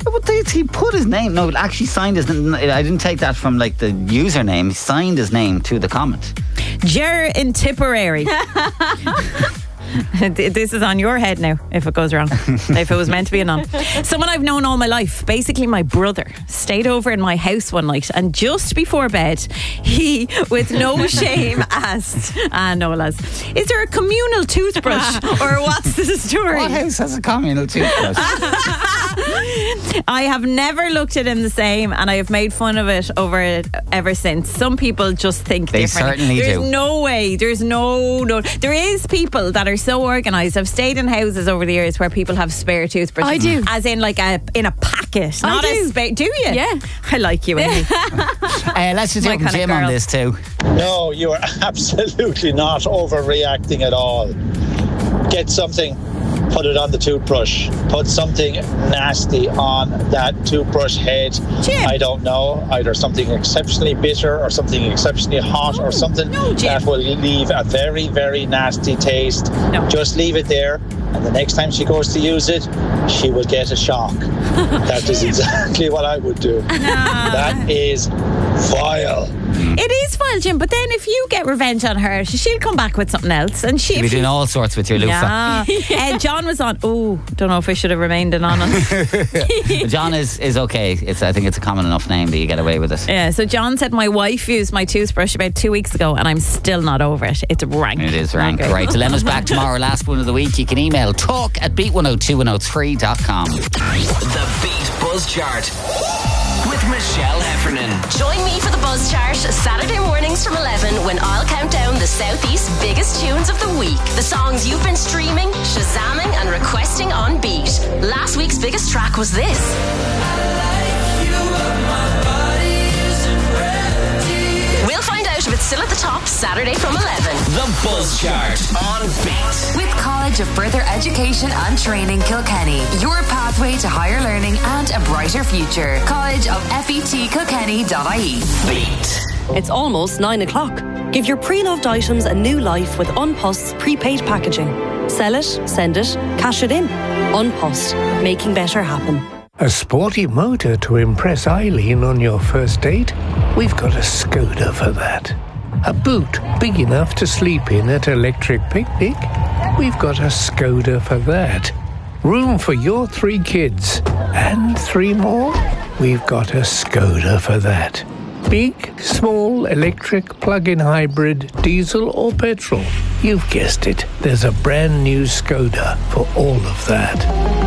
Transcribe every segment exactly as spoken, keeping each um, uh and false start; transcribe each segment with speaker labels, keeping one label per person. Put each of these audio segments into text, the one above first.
Speaker 1: But they, he put his name. No, actually signed his. I didn't take that from like the username. He signed his name to the comment.
Speaker 2: Ger in Tipperary. This is on your head now if it goes wrong. If it was meant to be a non. Someone I've known all my life, basically my brother, stayed over in my house one night, and just before bed he, with no shame, asked, ah no lads, is there a communal toothbrush or what's the story?
Speaker 1: What house has a communal toothbrush?
Speaker 2: I have never looked at him the same, and I have made fun of it over it ever since. Some people just think
Speaker 1: they
Speaker 2: differently.
Speaker 1: certainly
Speaker 2: There's
Speaker 1: do.
Speaker 2: no way. There's no no. There is people that are so organised. I've stayed in houses over the years where people have spare toothbrushes.
Speaker 3: I do,
Speaker 2: as in like a in a packet, not
Speaker 3: I do.
Speaker 2: a spare. Do you?
Speaker 3: Yeah,
Speaker 2: I like you. Amy.
Speaker 1: uh, let's just hear from Jim on this too.
Speaker 4: No, you are absolutely not overreacting at all. Get something, put it on the toothbrush. Put something nasty on that toothbrush head.
Speaker 2: Jim.
Speaker 4: I don't know, either something exceptionally bitter or something exceptionally hot
Speaker 2: no,
Speaker 4: or something
Speaker 2: no,
Speaker 4: that will leave a very, very nasty taste.
Speaker 2: No.
Speaker 4: Just leave it there, and the next time she goes to use it, she will get a shock. That is exactly what I would do.
Speaker 2: No.
Speaker 4: That is vile.
Speaker 2: It is vile, Jim, but then if you get revenge on her, she'll come back with something else. And she,
Speaker 1: You'll be doing all sorts with your loofah.
Speaker 2: Yeah. uh, John was on. Oh, don't know if I should have remained anonymous.
Speaker 1: John is, is okay. It's I think it's a common enough name that you get away with it.
Speaker 2: Yeah, so John said my wife used my toothbrush about two weeks ago and I'm still not over it. It's rank.
Speaker 1: It is rank.
Speaker 2: Okay.
Speaker 1: Right, Dilemma's back tomorrow, last one of the week. You can email talk at beat one oh two one oh three dot com.
Speaker 5: The Beat Buzz Chart with Michelle Heffernan.
Speaker 6: Join me for the Buzz Chart Saturday mornings from eleven when I'll count down the Southeast's biggest tunes of the week. The songs you've been streaming, shazamming and requesting on Beat. Last week's biggest track was this. We'll find out if it's still at the top Saturday from eleven.
Speaker 5: The Buzz Chart on Beat.
Speaker 7: With College of Further Education and Training Kilkenny, your pathway to higher learning and a brighter future. College of Fet Kilkenny dot I E.
Speaker 5: Beat.
Speaker 8: It's almost nine o'clock. Give your pre-loved items a new life with Unpost's prepaid packaging. Sell it, send it, cash it in. Unpost, making better happen.
Speaker 9: A sporty motor to impress Eileen on your first date? We've got a Skoda for that. A boot big enough to sleep in at Electric Picnic? We've got a Skoda for that. Room for your three kids and three more? We've got a Skoda for that. Big, small, electric, plug-in hybrid, diesel or petrol? You've guessed it. There's a brand new Skoda for all of that.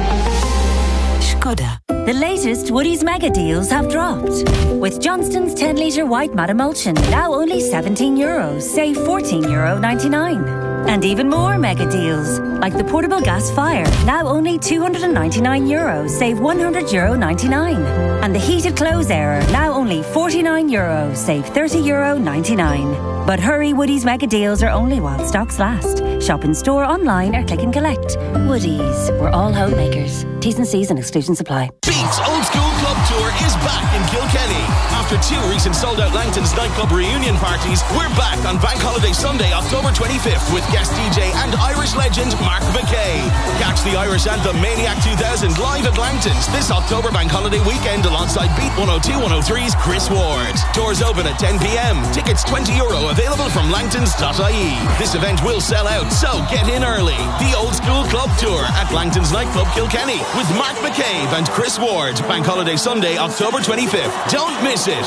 Speaker 10: Skoda. The latest Woodies mega deals have dropped. With Johnston's ten litre white matte emulsion, now only seventeen euros, save fourteen euro ninety-nine. And even more mega deals, like the portable gas fire, now only two hundred ninety-nine euros, save one hundred euro ninety-nine. And the heated clothes error, now only forty-nine euros, save thirty euro ninety-nine. But hurry, Woodies mega deals are only while stocks last. Shop in store, online or click and collect. Woodies, we're all homemakers. T's and C's and exclusions apply.
Speaker 11: Beat's Old School Club Tour is back in Kilkenny. After two recent sold-out Langton's nightclub reunion parties, we're back on Bank Holiday Sunday, October twenty-fifth with guest D J and Irish legend Mark McKay. Catch the Irish anthem Maniac two thousand live at Langton's this October Bank Holiday weekend alongside Beat one oh two one oh three's Chris Ward. Tours open at ten p.m. Tickets twenty euro available from langtons dot I E. This event will sell out, so get in early. The Old School Club Tour at Langton's nightclub Kilkenny with Mark McCabe and Chris Ward. Bank Holiday Sunday, October twenty-fifth. Don't miss it.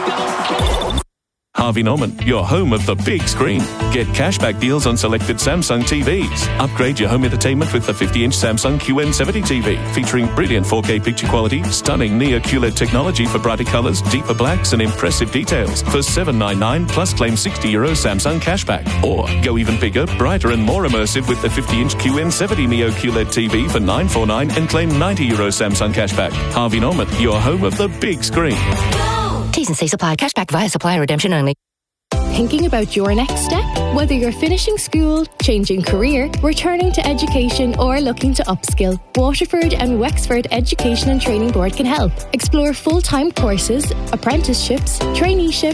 Speaker 12: Harvey Norman, your home of the big screen. Get cashback deals on selected Samsung T Vs. Upgrade your home entertainment with the fifty inch Samsung Q N seventy T V, featuring brilliant four K picture quality, stunning Neo Q L E D technology for brighter colours, deeper blacks and impressive details for seven hundred ninety-nine dollars plus claim sixty euro Samsung cashback. Or go even bigger, brighter and more immersive with the fifty inch Q N seventy Neo Q L E D T V for nine hundred forty-nine dollars and claim ninety euro Samsung cashback. Harvey Norman, your home of the big screen.
Speaker 7: T's and C's apply. Cashback via supplier redemption only.
Speaker 13: Thinking about your next step? Whether you're finishing school, changing career, returning to education or looking to upskill, Waterford and Wexford Education and Training Board can help. Explore full-time courses, apprenticeships, traineeships,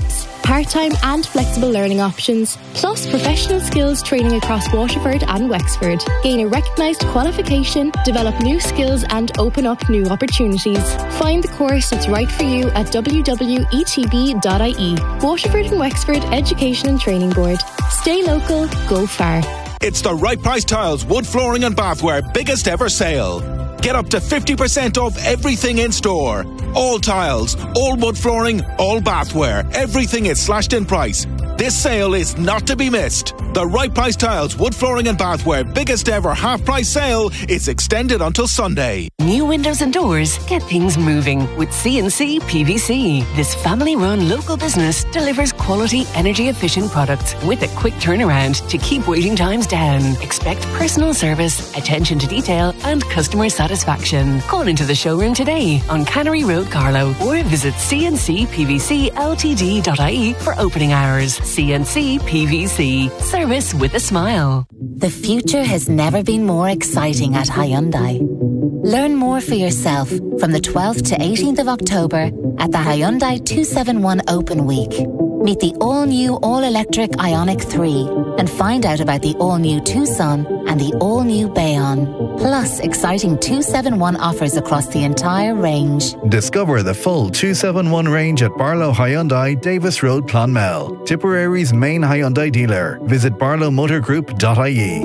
Speaker 13: part-time and flexible learning options, plus professional skills training across Waterford and Wexford. Gain a recognised qualification, develop new skills and open up new opportunities. Find the course that's right for you at w w w dot e t b dot i e. Waterford and Wexford Education and Training Board. Stay local, go far.
Speaker 3: It's the Right Price Tiles Wood Flooring and Bathware biggest ever sale. Get up to fifty percent off everything in store. All tiles, all wood flooring, all bathware. Everything is slashed in price. This sale is not to be missed. The Right Price Tiles Wood Flooring and Bathware biggest ever half price sale is extended until Sunday.
Speaker 14: New windows and doors get things moving with C and C P V C. This family-run local business delivers quality, energy-efficient products with a quick turnaround to keep waiting times down. Expect personal service, attention to detail and customer satisfaction. Call into the showroom today on Cannery Road, Carlow, or visit c n c p v c l t d dot i e for opening hours. C and C P V C. Service with a smile.
Speaker 15: The future has never been more exciting at Hyundai. Learn more for yourself from the twelfth to eighteenth of October at the Hyundai two seventy-one Open Week. Meet the all-new all-electric Ioniq three and find out about the all-new Tucson and the all-new Bayon. Plus exciting two seventy-one offers across the entire range.
Speaker 16: Discover the full two seventy-one range at Barlow Hyundai, Davis Road, Clonmel. Tipperary's main Hyundai dealer. Visit barlow motor group dot i e.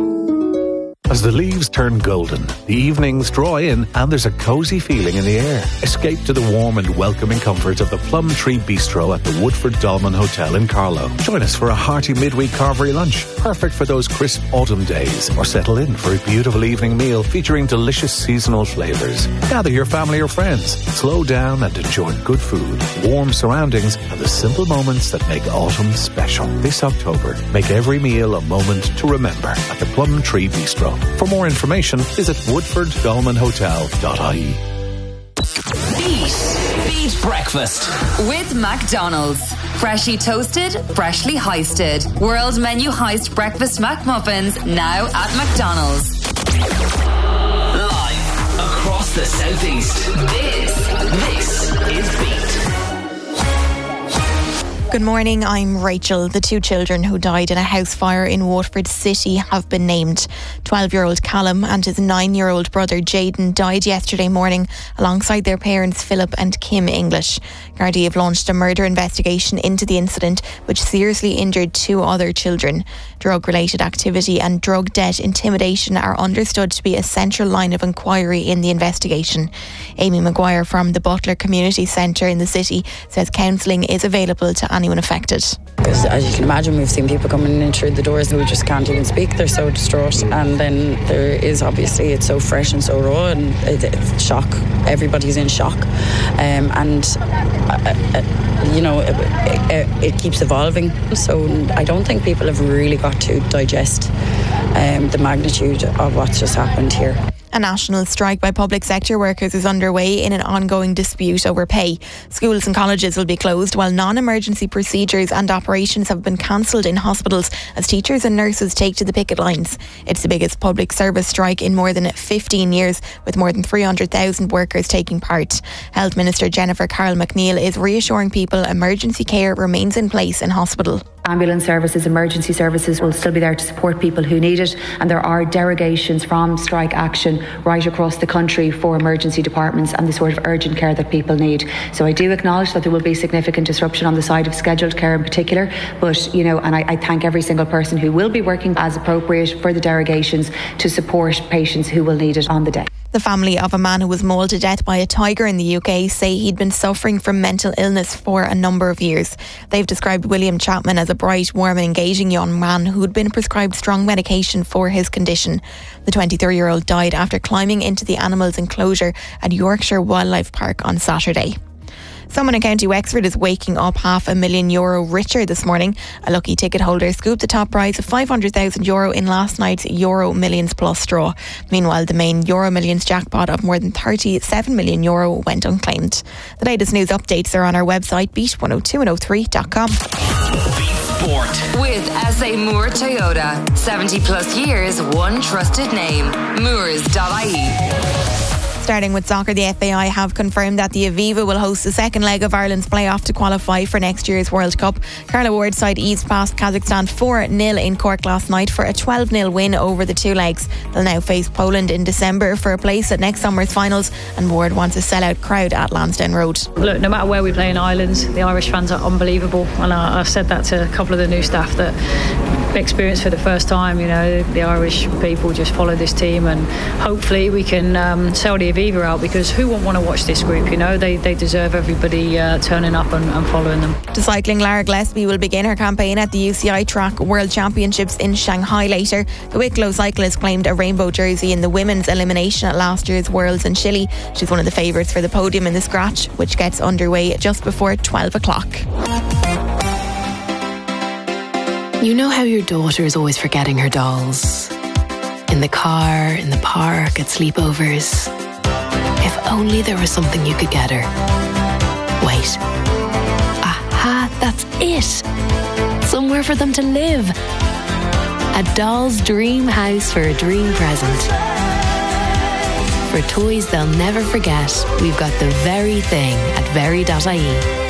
Speaker 9: As the leaves turn golden, the evenings draw in and there's a cosy feeling in the air. Escape to the warm and welcoming comforts of the Plum Tree Bistro at the Woodford Dolman Hotel in Carlow. Join us for a hearty midweek carvery lunch, perfect for those crisp autumn days, or settle in for a beautiful evening meal featuring delicious seasonal flavours. Gather your family or friends, slow down and enjoy good food, warm surroundings and the simple moments that make autumn special. This October, make every meal a moment to remember at the Plum Tree Bistro. For more information, visit woodford dolman hotel dot i e.
Speaker 5: Beat. Beat Breakfast.
Speaker 7: With McDonald's. Freshly toasted, freshly heisted. World menu heist breakfast McMuffins now at McDonald's.
Speaker 5: Live across the southeast. This, this is Beat.
Speaker 2: Good morning, I'm Rachel. The two children who died in a house fire in Waterford City have been named. twelve-year-old Callum and his nine-year-old brother Jaden died yesterday morning alongside their parents Philip and Kim English. Gardaí have launched a murder investigation into the incident which seriously injured two other children. Drug-related activity and drug debt intimidation are understood to be a central line of inquiry in the investigation. Amy Maguire from the Butler Community Centre in the city says counselling is available to anyone affected.
Speaker 17: As you can imagine, we've seen people coming in through the doors who just can't even speak. They're so distraught, and then there is obviously it's so fresh and so raw, and it, it's shock. Everybody's in shock, um, and uh, uh, you know it, it, it keeps evolving. So I don't think people have really got to digest um, the magnitude of what's just happened here.
Speaker 2: A national strike by public sector workers is underway in an ongoing dispute over pay. Schools and colleges will be closed while non-emergency procedures and operations have been cancelled in hospitals as teachers and nurses take to the picket lines. It's the biggest public service strike in more than fifteen years, with more than three hundred thousand workers taking part. Health Minister Jennifer Carroll McNeil is reassuring people emergency care remains in place in hospital.
Speaker 18: Ambulance services, emergency services will still be there to support people who need it, and there are derogations from strike action right across the country for emergency departments and the sort of urgent care that people need. So I do acknowledge that there will be significant disruption on the side of scheduled care in particular, but you know, and I, I thank every single person who will be working as appropriate for the derogations to support patients who will need it on the day.
Speaker 2: The family of a man who was mauled to death by a tiger in the U K say he'd been suffering from mental illness for a number of years. They've described William Chapman as a bright, warm and engaging young man who'd been prescribed strong medication for his condition. The twenty-three-year-old died after climbing into the animals enclosure at Yorkshire Wildlife Park on Saturday. Someone in County Wexford is waking up half a million euro richer this morning. A lucky ticket holder scooped the top prize of five hundred thousand euro in last night's Euro Millions Plus draw. Meanwhile, the main Euro Millions jackpot of more than thirty-seven million euro went unclaimed. The latest news updates are on our website, beat one oh two and oh three dot com.
Speaker 5: Sport.
Speaker 7: With S A Moore Toyota. seventy plus years, one trusted name. Moores dot I E.
Speaker 19: Starting with soccer, the F A I have confirmed that the Aviva will host the second leg of Ireland's playoff to qualify for next year's World Cup. Carla Ward's side eased past Kazakhstan four nil in Cork last night for a twelve nil win over the two legs. They'll now face Poland in December for a place at next summer's finals, and Ward wants a sellout crowd at Lansdowne Road.
Speaker 20: Look, no matter where we play in Ireland, the Irish fans are unbelievable, and I, I've said that to a couple of the new staff that experience for the first time. You know, the Irish people just follow this team, and hopefully we can um, sell the Aviva out, because who won't want to watch this group? You know, they, they deserve everybody uh, turning up and, and following them.
Speaker 19: To cycling, Lara Gillespie will begin her campaign at the U C I Track World Championships in Shanghai later. The Wicklow cyclist claimed a rainbow jersey in the women's elimination at last year's Worlds in Chile. She's one of the favourites for the podium in the scratch, which gets underway just before twelve o'clock.
Speaker 21: You know how your daughter is always forgetting her dolls? In the car, in the park, at sleepovers. If only there was something you could get her. Wait. Aha, that's it. Somewhere for them to live. A doll's dream house for a dream present. For toys they'll never forget, we've got the very thing at very dot I E.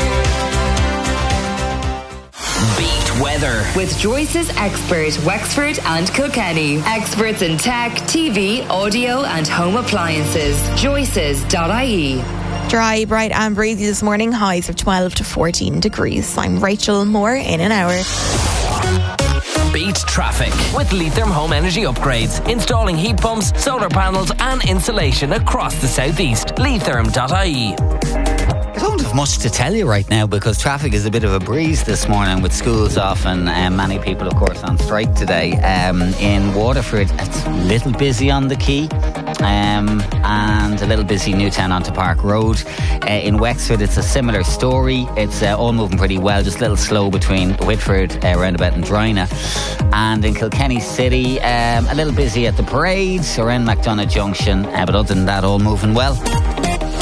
Speaker 5: Beat weather
Speaker 7: with Joyce's expert Wexford and Kilkenny. Experts in tech, T V, audio and home appliances. Joyce's dot I E.
Speaker 19: Dry, bright and breezy this morning. Highs of twelve to fourteen degrees. I'm Rachel. More in an hour.
Speaker 5: Beat traffic with Leitrim Home Energy Upgrades. Installing heat pumps, solar panels and insulation across the southeast. Leitrim dot I E.
Speaker 1: I don't have much to tell you right now, because traffic is a bit of a breeze this morning with schools off and um, many people, of course, on strike today. Um, in Waterford, it's a little busy on the quay um, and a little busy Newtown onto Park Road. Uh, in Wexford, it's a similar story. It's uh, all moving pretty well, just a little slow between Whitford, uh, roundabout and Drina. And in Kilkenny City, um, a little busy at the parades around McDonagh Junction, uh, but other than that, all moving well.